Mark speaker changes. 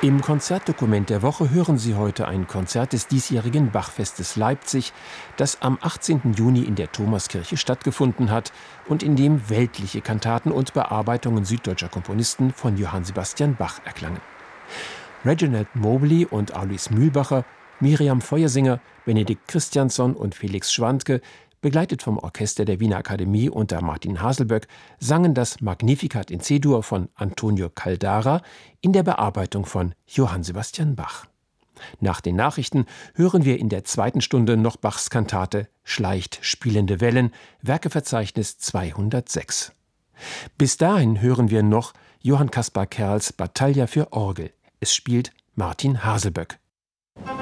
Speaker 1: Im Konzertdokument der Woche hören Sie heute ein Konzert des diesjährigen Bachfestes Leipzig, das am 18. Juni in der Thomaskirche stattgefunden hat und in dem weltliche Kantaten und Bearbeitungen süddeutscher Komponisten von Johann Sebastian Bach erklangen. Reginald Mobley und Alois Mühlbacher, Miriam Feuersinger, Benedikt Christiansson und Felix Schwantke, begleitet vom Orchester der Wiener Akademie unter Martin Haselböck, sangen das Magnificat in C-Dur von Antonio Caldara in der Bearbeitung von Johann Sebastian Bach. Nach den Nachrichten hören wir in der zweiten Stunde noch Bachs Kantate Schleicht spielende Wellen, Werkeverzeichnis 206. Bis dahin hören wir noch Johann Caspar Kerls Battaglia für Orgel. Es spielt Martin Haselböck.